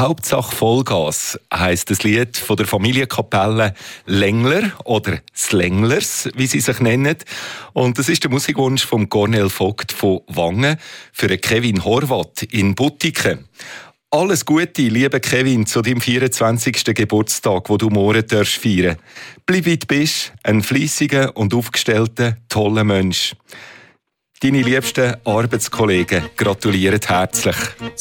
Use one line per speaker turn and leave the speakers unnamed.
Hauptsache Vollgas heisst das Lied von der Familienkapelle Längler oder Slänglers, wie sie sich nennen. Und das ist der Musikwunsch von Cornel Vogt von Wangen für Kevin Horvath in Buttiken. Alles Gute, lieber Kevin, zu deinem 24. Geburtstag, wo du morgen feiern darfst. Bleib wie du bist, ein fleissiger und aufgestellter, toller Mensch. Deine liebsten Arbeitskollegen gratulieren herzlich.